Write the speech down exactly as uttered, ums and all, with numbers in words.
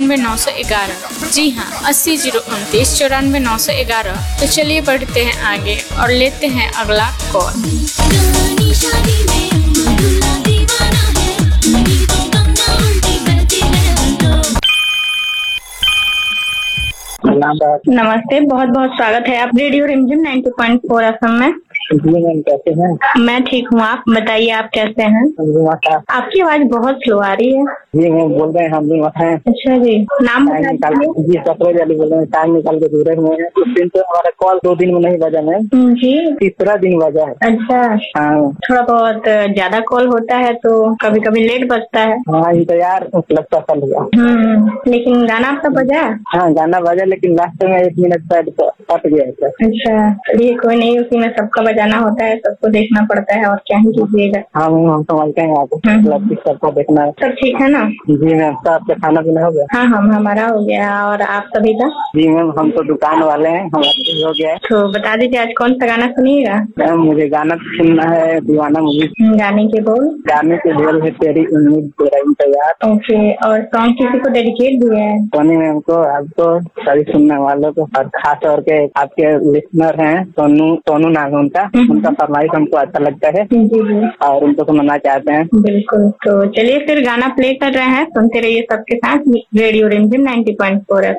चौरानवे नौ सौ ग्यारह। जी हाँ, अस्सी जीरो उनतीस चौरानवे नौ सौ ग्यारह। तो चलिए बढ़ते हैं आगे और लेते हैं अगला कॉल। नमस्ते, बहुत बहुत स्वागत है आप रेडियो रिमझिम नब्बे पॉइंट चार एफएम में। जी मैम, कैसे हैं? मैं ठीक हूँ, आप बताइए आप कैसे हैं? आपकी आवाज बहुत स्लो आ रही है। जी मैम, बोल रहे हैं हम भी वहाँ हैं। अच्छा जी, नाम बता दीजिए। जी सत्रह वाली बोल रहे हैं, टाइम निकाल के जुड़े हुए हैं। उस दिन तो हमारा कॉल दो दिन में नहीं बजा मैम जी, तीसरा दिन बजा है। अच्छा हाँ, थोड़ा बहुत ज्यादा कॉल होता है तो कभी कभी लेट बजता है। हाँ इंतजार लगता चल गया। हम्म, लेकिन गाना आपका बजा? हाँ गाना बजा, लेकिन लास्ट में एक मिनट साइड कट गया था। अच्छा, चलिए कोई नहीं, उसी में सबका बजाना होता है, सबको देखना पड़ता है और क्या ही कीजिएगा। हाँ मैम, हम समझते हैं आप सबको देखना है। सब ठीक है ना? जी मैम, तो आपका खाना पीना हो गया? हाँ हम हमारा हो गया, और आप सभी का? जी मैम, हम तो दुकान वाले हैं, हमारा हो गया है। तो बता दीजिए आज कौन सा गाना सुनिएगा? मैम मुझे गाना सुनना है, दीवाना मूवी। गाने के बोल? गाने के बोल है तेरी उम्मीद तेरा इंतजार। ओके, और सॉन्ग किसी को डेडिकेट दिया है? सोनी मैम को, आपको, सभी सुनने वालों को, और खास तौर के आपके लिसनर हैं सोनू सोनू नाम है उनका, उनका फरमाइश हमको अच्छा लगता है जी जी, और उनको सुनना चाहते हैं। बिल्कुल, तो चलिए फिर गाना प्ले कर रहे हैं, सुनते रहिए सबके साथ रेडियो रिमझिम नब्बे पॉइंट चार।